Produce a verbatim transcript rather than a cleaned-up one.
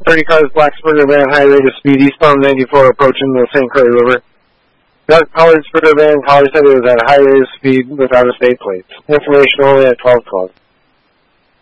thirty cars, Blacksburger van, high rate of speed, eastbound ninety-four, approaching the Saint Croix River. Dark colored Sprinter van, caller said it was at high rate of speed with out-of-state plates. Information only at twelve twelve.